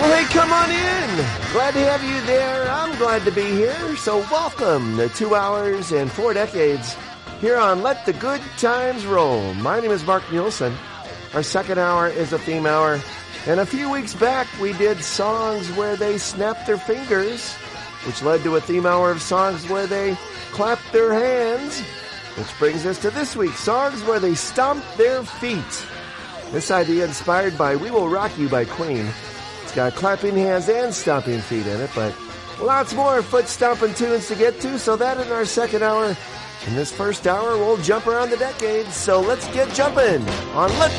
Well, hey, come on in. Glad to have you there. I'm glad to be here. So welcome to 2 hours and 4 decades here on Let the Good Times Roll. My name is Mark Nielsen. Our second hour is a theme hour. And a few weeks back, we did songs where they snapped their fingers, which led to a theme hour of songs where they clapped their hands, which brings us to this week, songs where they stomp their feet. This idea inspired by We Will Rock You by Queen. It's got clapping hands and stomping feet in it, but lots more foot-stomping tunes to get to, so that in our second hour. In this first hour, we'll jump around the decades, so let's get jumping on Let